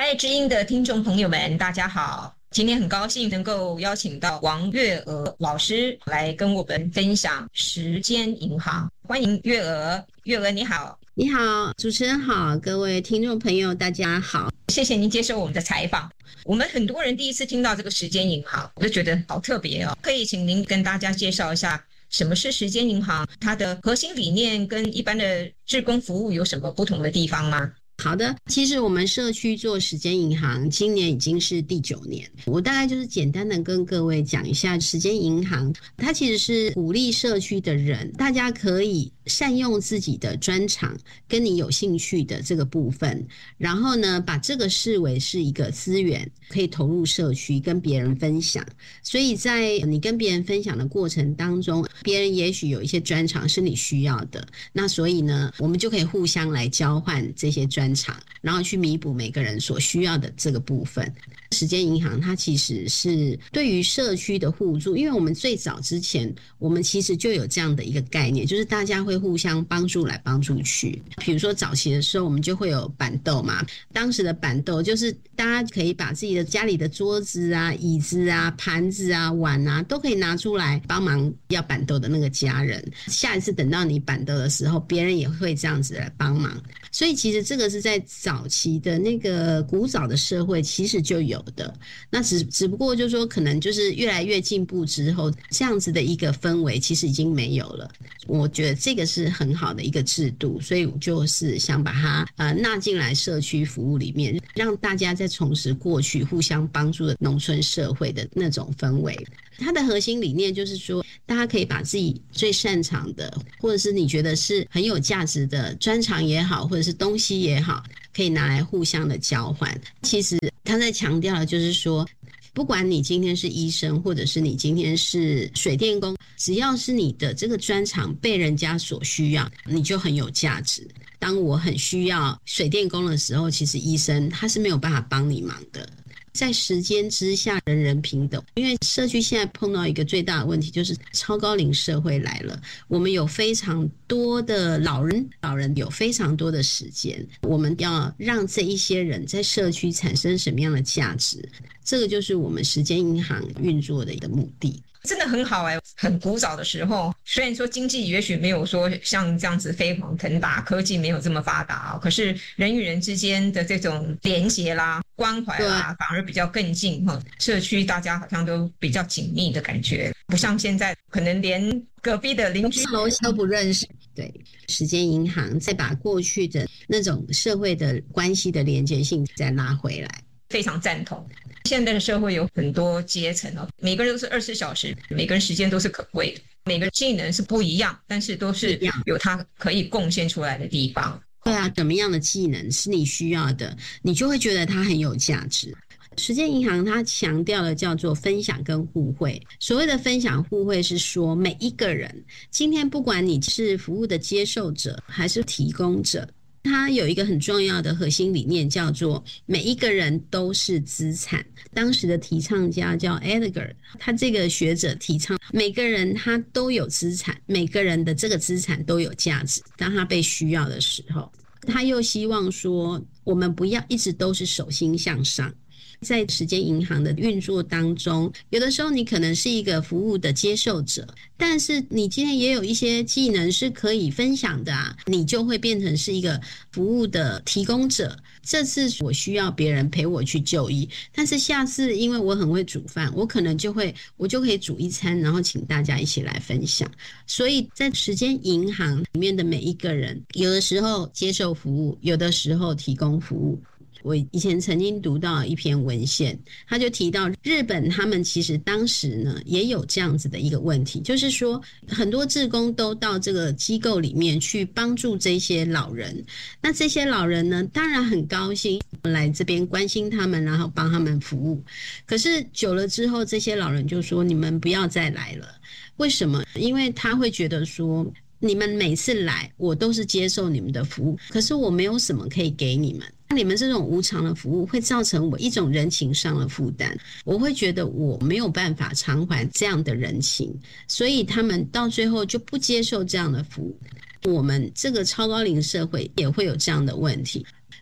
爱知音的听众朋友们，大家好！今天很高兴能够邀请到王月娥老师来跟我们分享时间银行。欢迎月娥，月娥你好。 你好，主持人好，各位听众朋友大家好。 谢谢您接受我们的采访。我们很多人第一次听到这个时间银行，我就觉得好特别哦。可以请您跟大家介绍一下什么是时间银行，它的核心理念跟一般的志工服务有什么不同的地方吗？ 好的，其实我们社区做时间银行今年已经是第9年，我大概就是简单的跟各位讲一下时间银行，它其实是鼓励社区的人，大家可以善用自己的专长跟你有兴趣的这个部分，然后呢把这个视为是一个资源，可以投入社区跟别人分享。所以在你跟别人分享的过程当中，别人也许有一些专长是你需要的，那所以呢我们就可以互相来交换这些专长，然后去弥补每个人所需要的这个部分。时间银行它其实是对于社区的互助，因为我们最早之前我们其实就有这样的一个概念，就是大家会互相帮助来帮助去。比如说早期的时候我们就会有板豆嘛，当时的板豆就是大家可以把自己的家里的桌子啊、椅子啊、盘子啊、碗啊都可以拿出来帮忙要板豆的那个家人，下一次等到你板豆的时候别人也会这样子来帮忙。所以其实这个是在早期的那个古早的社会其实就有的，那只不过就是说可能就是越来越进步之后，这样子的一个氛围其实已经没有了。我觉得这个是很好的一个制度，所以我就是想把它纳进来社区服务里面，让大家再重拾过去互相帮助的农村社会的那种氛围。它的核心理念就是说，大家可以把自己最擅长的，或者是你觉得是很有价值的专长也好，或者是东西也好，可以拿来互相的交换。其实他在强调的就是说，不管你今天是医生，或者是你今天是水电工，只要是你的这个专长被人家所需要，你就很有价值。当我很需要水电工的时候，其实医生他是没有办法帮你忙的。在时间之下人人平等，因为社区现在碰到一个最大的问题，就是超高龄社会来了，我们有非常多的老人有非常多的时间，我们要让这一些人在社区产生什么样的价值，这个就是我们时间银行运作的一个目的。 真的很好很古早的时候，虽然说经济也许没有说像这样子飞黄腾达，科技没有这么发达，可是人与人之间的这种连结啦、关怀啦，反而比较更近，社区大家好像都比较紧密的感觉，不像现在可能连隔壁的邻居楼都不认识。对，时间银行再把过去的那种社会的关系的连结性再拉回来。 非常赞同。现在的社会有很多阶层每个人都是24小时，每个人时间都是可贵的，每个技能是不一样，但是都是有他可以贡献出来的地方。 对啊，什么样的技能是你需要的，你就会觉得它很有价值。时间银行它强调的叫做分享跟互惠，所谓的分享互惠是说，每一个人今天不管你是服务的接受者还是提供者，它有一个很重要的核心理念，叫做每一个人都是资产。当时的提倡家叫 Edgar， 他这个学者提倡每个人他都有资产，每个人的这个资产都有价值，当他被需要的时候。他又希望说，我们不要一直都是手心向上。在时间银行的运作当中，有的时候你可能是一个服务的接受者，但是你今天也有一些技能是可以分享的你就会变成是一个服务的提供者。这次我需要别人陪我去就医，但是下次因为我很会煮饭，我可能就可以煮一餐，然后请大家一起来分享。所以在时间银行里面的每一个人，有的时候接受服务，有的时候提供服务。我以前曾经读到一篇文献，他就提到日本他们其实当时呢也有这样子的一个问题，就是说很多志工都到这个机构里面去帮助这些老人，那这些老人呢当然很高兴来这边关心他们，然后帮他们服务。可是久了之后，这些老人就说，你们不要再来了。为什么？因为他会觉得说，你们每次来我都是接受你们的服务，可是我没有什么可以给你们，你们这种无偿的服务会造成我一种人情上的负担，我会觉得我没有办法偿还这样的人情，所以他们到最后就不接受这样的服务。我们这个超高龄社会也会有这样的问题，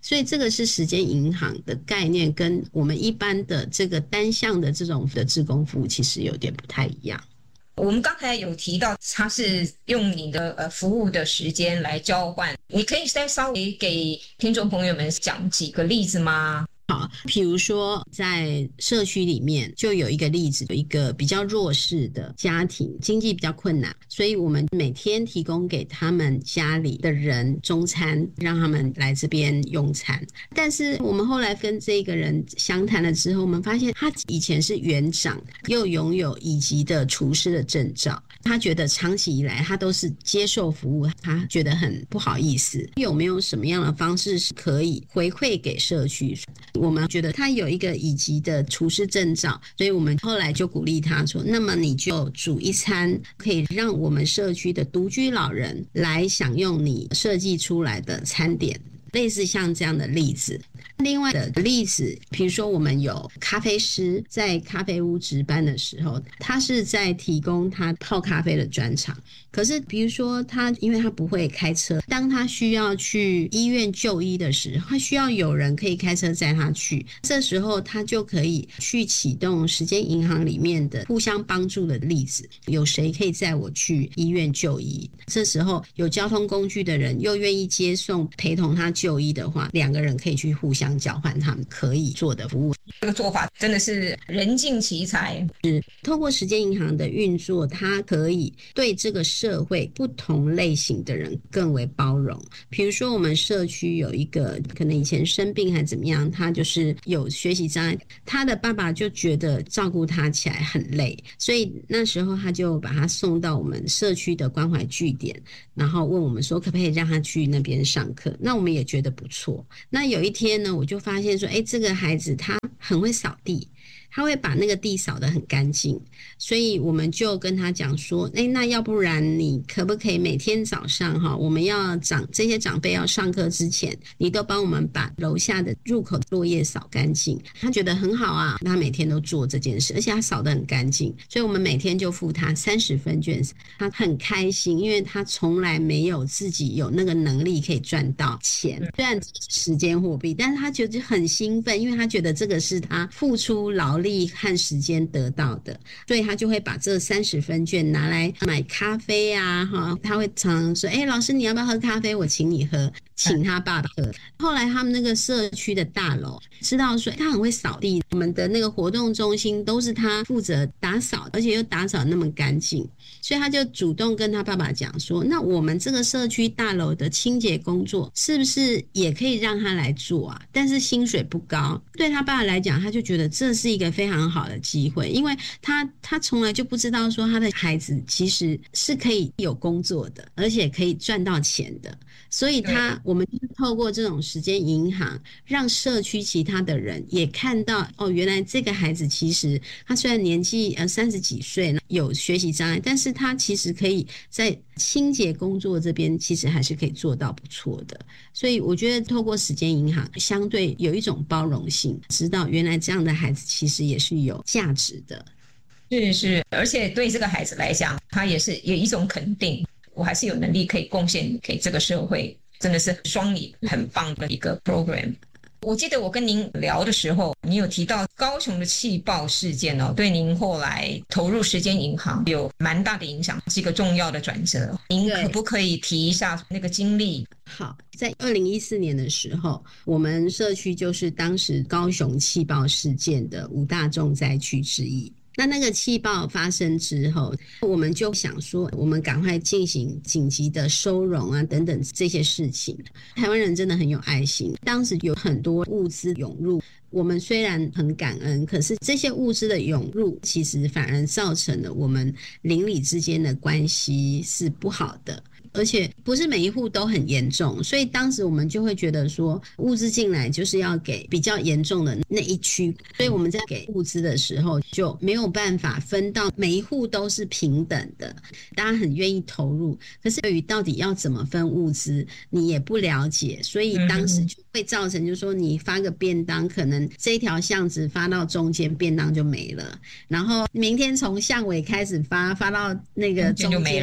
所以这个是时间银行的概念，跟我们一般的这个单向的这种的志工服务其实有点不太一样。 我们刚才有提到它是用你的服务的时间来交换，你可以再稍微给听众朋友们讲几个例子吗？ 好，比如说在社区里面就有一个例子，有一个比较弱势的家庭，经济比较困难，所以我们每天提供给他们家里的人中餐，让他们来这边用餐。但是我们后来跟这个人详谈了之后，我们发现他以前是园长，又拥有乙级的厨师的证照，他觉得长期以来他都是接受服务，他觉得很不好意思，有没有什么样的方式是可以回馈给社区？我们觉得他有一个乙级的厨师证照，所以我们后来就鼓励他说，那么你就煮一餐可以让我们社区的独居老人来享用你设计出来的餐点，类似像这样的例子。另外的例子，比如说我们有咖啡师在咖啡屋值班的时候，他是在提供他泡咖啡的专长，可是比如说他因为他不会开车，当他需要去医院就医的时候，他需要有人可以开车载他去，这时候他就可以去启动时间银行里面的互相帮助的例子，有谁可以载我去医院就医，这时候有交通工具的人又愿意接送陪同他就医的话，两个人可以去互相交换他们可以做的服务。 这个做法真的是人尽其才。 透过时间银行的运作，它可以对这个社会不同类型的人更为包容。比如说我们社区有一个可能以前生病还怎么样，他就是有学习障碍，他的爸爸就觉得照顾他起来很累，所以那时候他就把他送到我们社区的关怀据点，然后问我们说可不可以让他去那边上课，那我们也觉得不错。那有一天呢，我就发现说这个孩子他很会扫地，他会把那个地扫得很干净，所以我们就跟他讲说那要不然你可不可以每天早上我们要这些长辈要上课之前，你都帮我们把楼下的入口落叶扫干净。他觉得很好啊，他每天都做这件事，而且他扫得很干净，所以我们每天就付他30分券，他很开心，因为他从来没有自己有那个能力可以赚到钱，虽然时间货币，但是他觉得很兴奋，因为他觉得这个是他付出劳力和时间得到的，所以他就会把这30分券拿来买咖啡啊，他会常常说老师你要不要喝咖啡，我请你喝，请他爸爸喝。后来他们那个社区的大楼知道说他很会扫地，我们的那个活动中心都是他负责打扫，而且又打扫那么干净，所以他就主动跟他爸爸讲说，那我们这个社区大楼的清洁工作是不是也可以让他来做啊？但是薪水不高，对他爸爸来讲，他就觉得这是一个非常好的机会，因为他从来就不知道说他的孩子其实是可以有工作的，而且可以赚到钱的，所以我们就是透过这种时间银行，让社区其他的人也看到原来这个孩子其实他虽然年纪30几岁有学习障碍，但是他其实可以在清洁工作这边其实还是可以做到不错的。所以我觉得透过时间银行相对有一种包容性，知道原来这样的孩子其实也是有价值的。 是，而且对这个孩子来讲，他也是有一种肯定，我还是有能力可以贡献给这个社会，真的是双赢很棒的一个 program。我记得我跟您聊的时候，你有提到高雄的气爆事件对您后来投入时间银行有蛮大的影响，是一个重要的转折。您可不可以提一下那个经历？ 好，在2014年的时候，我们社区就是当时高雄气爆事件的5大重灾区之一。那个气爆发生之后，我们就想说我们赶快进行紧急的收容啊等等这些事情。台湾人真的很有爱心，当时有很多物资涌入，我们虽然很感恩，可是这些物资的涌入其实反而造成了我们邻里之间的关系是不好的，而且不是每一户都很严重，所以当时我们就会觉得说物资进来就是要给比较严重的那一区，所以我们在给物资的时候就没有办法分到每一户都是平等的，大家很愿意投入，可是对于到底要怎么分物资你也不了解，所以当时就会造成就是说你发个便当，可能这条巷子发到中间便当就没了，然后明天从巷尾开始发到那个中间就没了，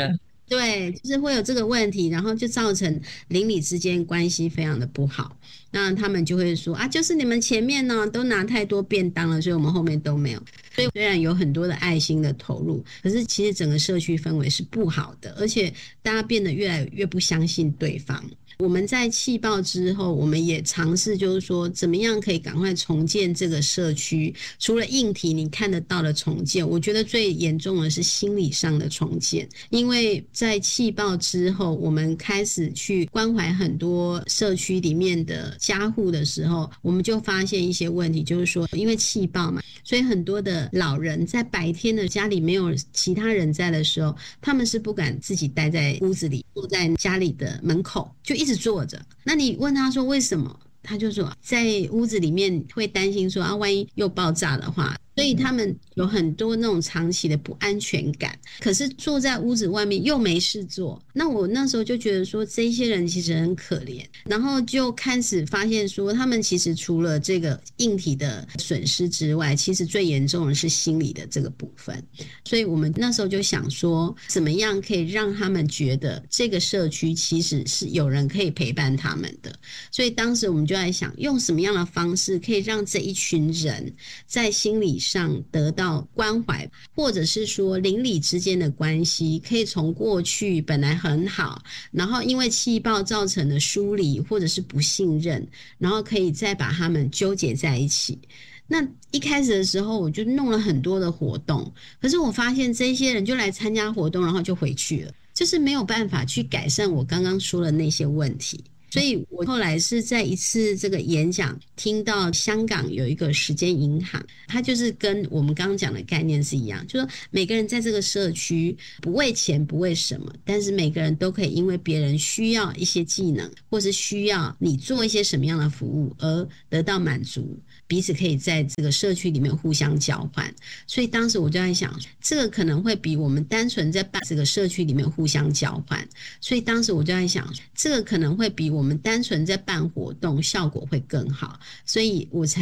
对，就是会有这个问题，然后就造成邻里之间关系非常的不好。那他们就会说啊，就是你们前面呢都拿太多便当了，所以我们后面都没有。所以虽然有很多的爱心的投入，可是其实整个社区氛围是不好的，而且大家变得越来越不相信对方。我们在气爆之后，我们也尝试就是说怎么样可以赶快重建这个社区。除了硬体你看得到的重建，我觉得最严重的是心理上的重建。因为在气爆之后，我们开始去关怀很多社区里面的家户的时候，我们就发现一些问题，就是说因为气爆嘛，所以很多的老人在白天的家里没有其他人在的时候，他们是不敢自己待在屋子里，坐在家里的门口就一直坐着。那你问他说为什么，他就说在屋子里面会担心说啊，万一又爆炸的话，所以他们有很多那种长期的不安全感。可是坐在屋子外面又没事做，那我那时候就觉得说这些人其实很可怜，然后就开始发现说他们其实除了这个硬体的损失之外，其实最严重的是心理的这个部分。所以我们那时候就想说怎么样可以让他们觉得这个社区其实是有人可以陪伴他们的。所以当时我们就在想用什么样的方式可以让这一群人在心理上得到关怀，或者是说邻里之间的关系可以从过去本来很好，然后因为气爆造成的疏离或者是不信任，然后可以再把他们纠结在一起。那一开始的时候我就弄了很多的活动，可是我发现这些人就来参加活动然后就回去了，就是没有办法去改善我刚刚说的那些问题。所以我后来是在一次这个演讲听到香港有一个时间银行，它就是跟我们刚刚讲的概念是一样，就是说每个人在这个社区不为钱不为什么，但是每个人都可以因为别人需要一些技能，或是需要你做一些什么样的服务而得到满足，彼此可以在这个社区里面互相交换。所以当时我就在想，这个可能会比我们单纯在这个社区里面互相交换，所以当时我就在想，这个可能会比我们单纯在办活动效果会更好，所以我才